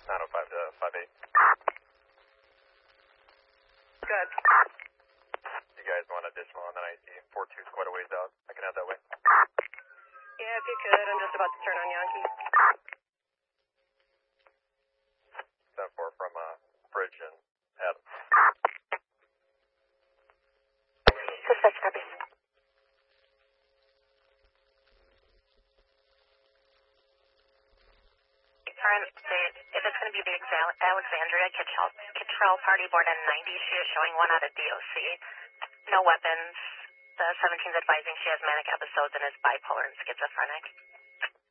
905 to 58. Good. You guys want additional on that IC? 42's quite a ways out. I can head that way. Yeah, if you could. I'm just about to turn on Yankee. 7-4 from Bridge and Adams. Suspect copy. Current state, if it's going to be the Alexandria Kittrell party board in 90, she is showing 1 out of DOC. No weapons. The 17's advising she has manic episodes and is bipolar and schizophrenic.